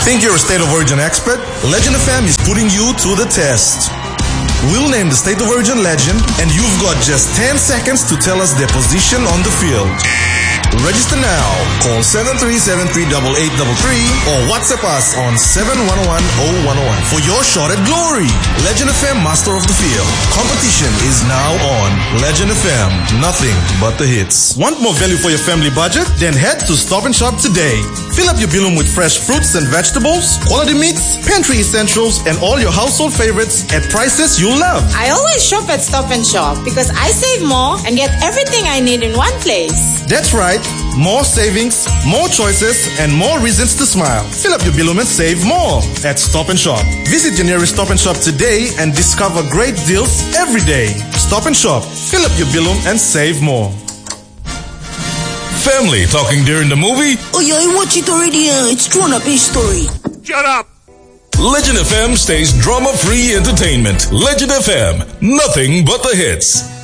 Think you're a state of origin expert? Legend FM is putting you to the test. We'll name the state of origin legend, and you've got just 10 seconds to tell us their position on the field. Register now. Call 7373-8833 or WhatsApp us on 711-0101 for your shot at glory. Legend FM Master of the Field. Competition is now on. Legend FM. Nothing but the hits. Want more value for your family budget? Then head to Stop and Shop today. Fill up your bilum with fresh fruits and vegetables, quality meats, pantry essentials, and all your household favorites at prices you'll love. I always shop at Stop and Shop because I save more and get everything I need in one place. That's right. More savings, more choices, and more reasons to smile. Fill up your bilum and save more at Stop and Shop. Visit your nearest Stop and Shop today and discover great deals every day. Stop and Shop. Fill up your bilum and save more. Family talking during the movie? Oh yeah, I watched it already. It's drawn up a story. Shut up! Legend FM stays drama-free entertainment. Legend FM, nothing but the hits.